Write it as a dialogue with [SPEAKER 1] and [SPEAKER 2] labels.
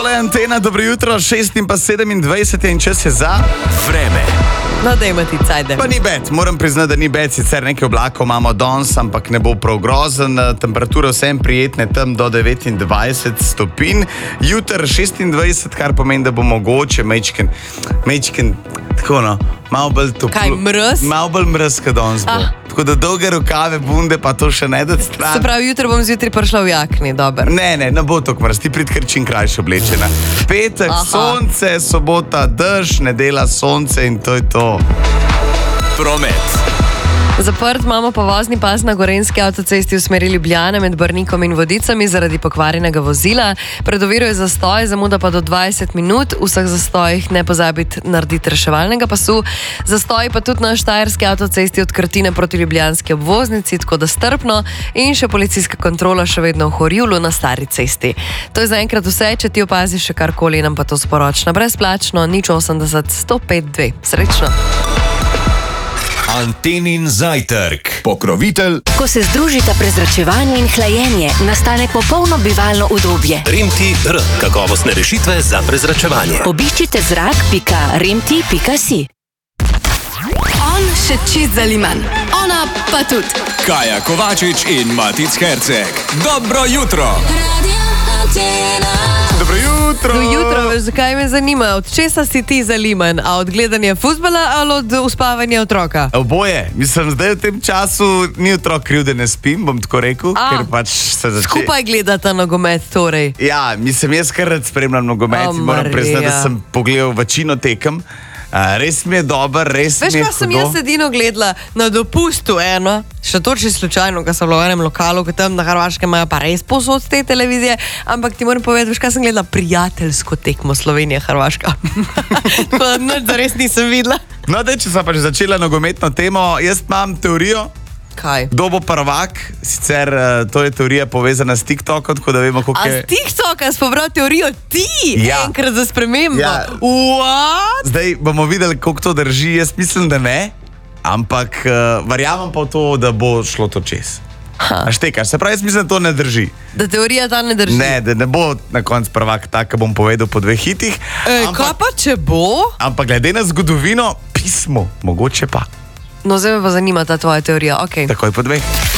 [SPEAKER 1] Tole je Antena, dobro jutro, 6:27 in čas je za
[SPEAKER 2] vreme.
[SPEAKER 3] No, dajmo ti cajde.
[SPEAKER 1] Pa ni bed, moram priznati, da ni bed, sicer nekaj oblakov imamo danes, ampak ne bo prav grozen, temperature vsem prijetne, tam do 29 stopinj, jutr 26, kar pomeni, da bo mogoče mečken, tako no, malo bolj toplo.
[SPEAKER 3] Kaj, mrz?
[SPEAKER 1] Malo bolj mrz, kot danes bo. Tako da dolge rokave, bunde, pa to še ne dati stran.
[SPEAKER 3] Se pravi, jutro bom zjutraj prišla v jakni, dober.
[SPEAKER 1] Ne bo tako mrz, ti prid kar čim krajše oblečena. Petek, sonce, sobota, dež, nedela, sonce in to je to.
[SPEAKER 2] Promet.
[SPEAKER 3] Zaprt imamo pa vozni pas na Gorenjski avtocesti v smeri Ljubljane med Brnikom in Vodicami zaradi pokvarjenega vozila. Pred oviro je zastoj, zamuda pa do 20 minut. V vseh zastojih ne pozabiti narediti reševalnega pasu. Zastoj pa tudi na Štajerski avtocesti od Krtine proti Ljubljanski obvoznici, tako da strpno. In še policijska kontrola še vedno v Horjulu na Stari cesti. To je zaenkrat vse, če ti opaziš še karkoli, nam pa to sporočna brezplačno, 080 105 2. Srečno!
[SPEAKER 2] Antenin zajtrk. Pokrovitelj.
[SPEAKER 4] Ko se združita prezračevanje in hlajenje, nastane popolno bivalno udobje.
[SPEAKER 2] Remti-R. Kakovostne rešitve za prezračevanje.
[SPEAKER 4] Obiščite zrak.remti.si.
[SPEAKER 5] On še čist zaliman, ona pa tudi.
[SPEAKER 2] Kaja Kovačič in Matic Herceg. Dobro jutro.
[SPEAKER 1] Dobro jutro!
[SPEAKER 3] Dobro jutro, veš, zakaj me zanima? Od česa si ti zaliman? A od gledanja fuzbala ali od uspavanja otroka?
[SPEAKER 1] Oboje. Mislim, zdaj v tem času ni otrok kriv, da ne spim, bom tako rekel, ker pač se začne.
[SPEAKER 3] Skupaj gledata nogomet, torej.
[SPEAKER 1] Ja, mislim, jaz kar rad spremljam nogomet in moram priznati, da sem pogledal večino tekem. Res mi je dober, res
[SPEAKER 3] veš,
[SPEAKER 1] mi je
[SPEAKER 3] kaj sem jaz edino gledala na dopustu eno, še točno slučajno, ko sem bila v enem lokalu, ko tam na Hrvaškem imajo pa res posod te televizije, ampak ti moram povedati, veš, kaj sem gledala? Prijateljsko tekmo Slovenija-Hrvaška. Tako da nič zares nisem videla. No, če sem pač začela nogometno temo, jaz imam teorijo. Kaj? Kdo bo prvak? Sicer to je teorija povezana s TikTokom, tako da vemo, koliko je... A s TikToka si pobral teorijo ti? Ja. Enkrat za spremembo? Ja. What? Zdaj bomo videli, koliko to drži. Jaz mislim, da ne, ampak verjamem pa v to, da bo šlo to čez. A štekaš? Se pravi, jaz mislim, da to ne drži. Da teorija ta ne drži? Ne, da ne bo na koncu prvak tak, bom povedal po 2 hitih. Kaj pa če bo? Ampak glede na zgodovino, pismo, mogoče pa. No, zdaj me pa zanima ta tvoja teorija, okej. Takoj po 2.